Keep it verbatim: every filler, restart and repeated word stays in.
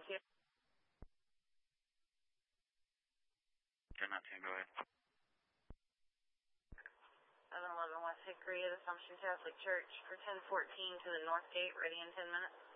you. ten nineteen, go ahead. seven eleven West Hickory at Assumption Catholic Church for ten fourteen to the North Gate, ready in ten minutes.